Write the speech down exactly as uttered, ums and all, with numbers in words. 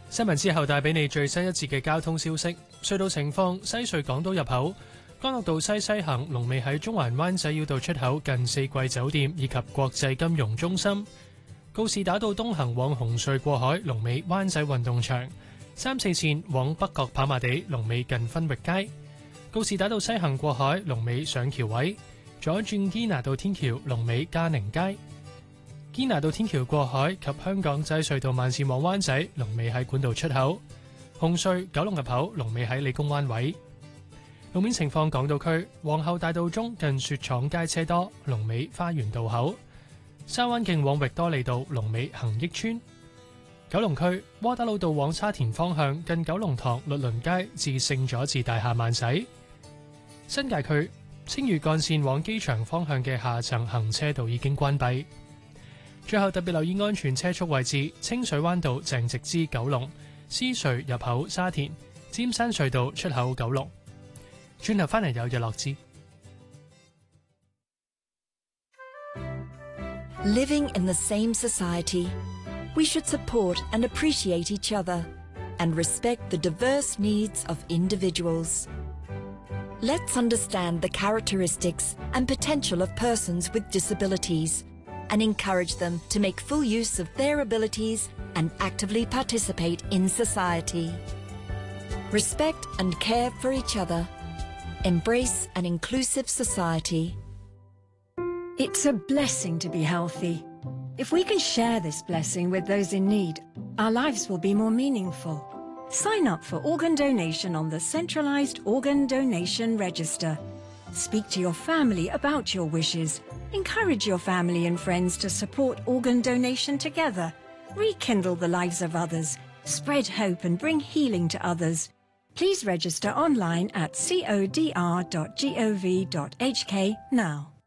新聞之後帶俾你最新一節嘅交通消息。隧道情況：西隧港島入口、干諾道西西行龍尾喺中環灣仔繞道出口近四季酒店以及國際金融中心；告士打道東行往紅隧過海龍尾灣仔運動場；三四線往北角跑馬地龍尾近分域街；告士打道西行過海龍尾上橋位；左轉堅拿道天橋龍尾嘉寧街。堅拿道天橋過海及香港仔隧道慢線往灣仔龍尾喺管道出口；紅隧九龍入口龍尾喺理工灣位。路面情況：港島區皇后大道中近雪廠街車多，龍尾花園道口；沙灣徑往域多利道龍尾恒益村。九龍區窩打老道往沙田方向近九龍塘律倫街至聖佐治大廈慢駛。新界區青嶼幹線往機場方向嘅下層行車道已經關閉。最後特別留意安全車速位置：清水灣道鄭直之九龍、獅隧入口沙田、尖山隧道出口九龍。轉頭返嚟有日落之。 Living in the same society, we should support and appreciate each other and respect the diverse needs of individuals. Let's understand the characteristics and potential of persons with disabilities and encourage them to make full use of their abilities and actively participate in society. Respect and care for each other. Embrace an inclusive society. It's a blessing to be healthy. If we can share this blessing with those in need, our lives will be more meaningful. Sign up for organ donation on the Centralised Organ Donation Register. Speak to your family about your wishes. Encourage your family and friends to support organ donation together. Rekindle the lives of others. Spread hope and bring healing to others. Please register online at codr dot gov dot h k now.